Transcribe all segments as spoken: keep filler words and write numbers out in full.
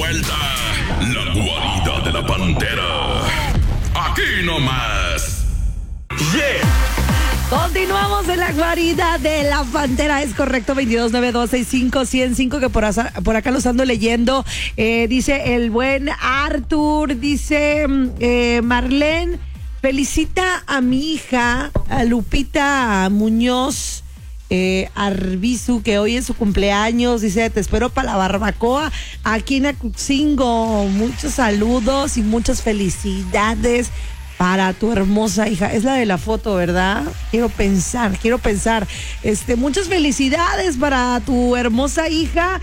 vuelta la guarida de la pantera. Aquí nomás. Yeah. Continuamos en la guarida de la pantera, es correcto, veintidós nueve dos seis cinco cien cinco, que por, asa, por acá los ando leyendo. Eh, dice el buen Arthur, dice eh, Marlene, felicita a mi hija, a Lupita Muñoz eh, Arbizu, que hoy es su cumpleaños. Dice, te espero para la barbacoa aquí en Acuxingo. Muchos saludos y muchas felicidades para tu hermosa hija. Es la de la foto, ¿verdad? Quiero pensar, quiero pensar. Este, muchas felicidades para tu hermosa hija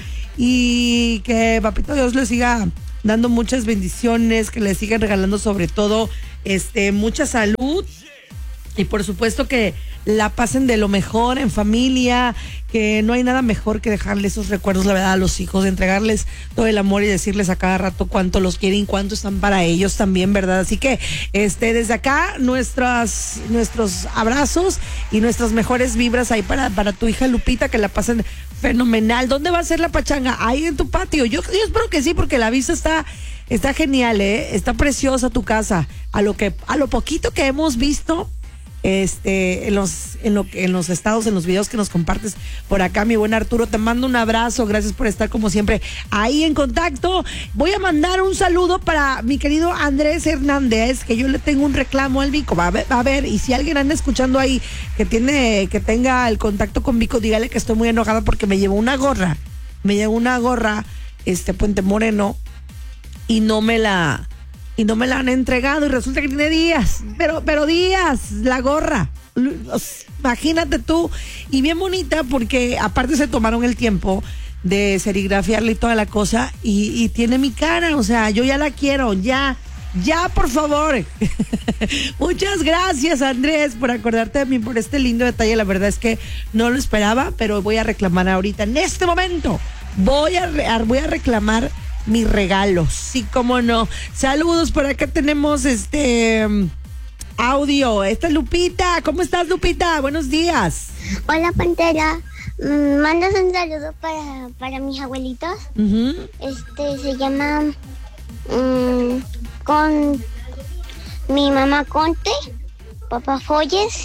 y que papito Dios le siga dando muchas bendiciones, que le sigan regalando sobre todo este mucha salud y por supuesto que la pasen de lo mejor en familia, que no hay nada mejor que dejarle esos recuerdos, la verdad, a los hijos, de entregarles todo el amor y decirles a cada rato cuánto los quieren y cuánto están para ellos también, ¿verdad? Así que este desde acá nuestras nuestros abrazos y nuestras mejores vibras ahí para, para tu hija Lupita, que la pasen fenomenal. ¿Dónde va a ser la pachanga? Ahí en tu patio. Yo, yo espero que sí, porque la vista está está genial, ¿eh? Está preciosa tu casa. A lo que a lo poquito que hemos visto este en los en lo en los estados, en los videos que nos compartes por acá, mi buen Arturo, te mando un abrazo, gracias por estar como siempre ahí en contacto. Voy a mandar un saludo para mi querido Andrés Hernández, que yo le tengo un reclamo al Vico. Va a ver, va a ver, y si alguien anda escuchando ahí que tiene que tenga el contacto con Vico, dígale que estoy muy enojada porque me llevó una gorra, me llevó una gorra este Puente Moreno y no me la y no me la han entregado y resulta que tiene días, pero pero días la gorra. Imagínate tú, y bien bonita porque aparte se tomaron el tiempo de serigrafiarle y toda la cosa y, y tiene mi cara, o sea, yo ya la quiero, ya, ya por favor. Muchas gracias, Andrés, por acordarte de mí, por este lindo detalle. La verdad es que no lo esperaba, pero voy a reclamar ahorita, en este momento, voy a, voy a reclamar mi regalo, sí, cómo no. Saludos, por acá tenemos este audio. Esta es Lupita. ¿Cómo estás, Lupita? Buenos días. Hola, Pantera. Mm, mandas un saludo para, para mis abuelitos. Uh-huh. Este se llama mm, con mi mamá Conte, papá Folles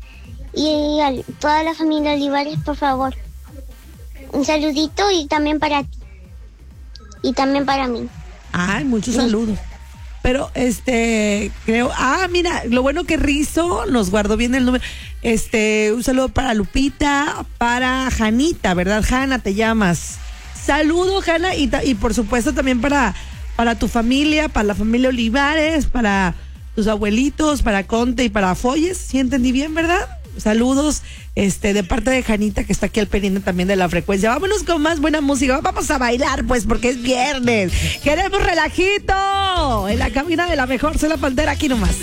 y a toda la familia Olivares, por favor. Un saludito y también para ti. Y también para mí. Ay, muchos sí. Saludos. Pero, este, creo, ah, mira, lo bueno que Rizo nos guardó bien el número. Este, un saludo para Lupita, para Janita, ¿verdad? Jana, te llamas. Saludo, Jana, y, y por supuesto también para, para tu familia, para la familia Olivares, para tus abuelitos, para Conte y para Folles. ¿Sí entendí bien, verdad? Saludos, este, de parte de Janita, que está aquí al pendiente también de la frecuencia. Vámonos con más buena música. Vamos a bailar, pues, porque es viernes. Queremos relajito en la cabina de la mejor. Soy la Pantera, aquí nomás.